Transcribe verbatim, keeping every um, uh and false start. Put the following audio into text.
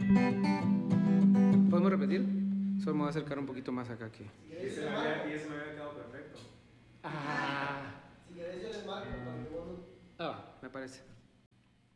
¿Podemos repetir? Solo me voy a acercar un poquito más acá aquí. Y ese me había, y ese me había quedado perfecto. Ah. Si querés yo les marco para que vos no... Ah, me parece.